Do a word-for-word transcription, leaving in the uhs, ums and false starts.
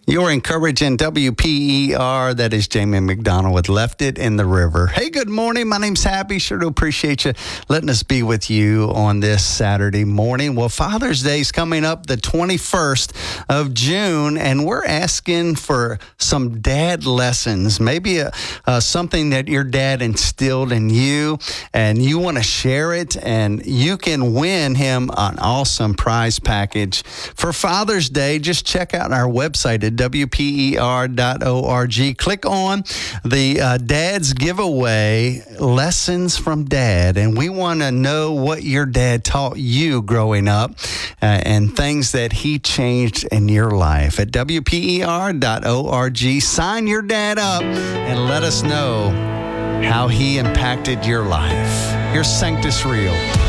You're encouraging W P E R. That is Jamie McDonald with Left It in the River. Hey, good morning. My name's Happy. Sure do appreciate you letting us be with you on this Saturday morning. Well, Father's Day is coming up the twenty-first of June, and we're asking for some dad lessons, maybe a, uh, something that your dad instilled in you, and you want to share it, and you can win him an awesome prize package. For Father's Day, just check out our website at W P E R dot org. Click on the uh, Dad's Giveaway, Lessons from Dad. And we want to know what your dad taught you growing up uh, and things that he changed in your life. At W P E R dot org, sign your dad up and let us know how he impacted your life. Here's Sanctus Real.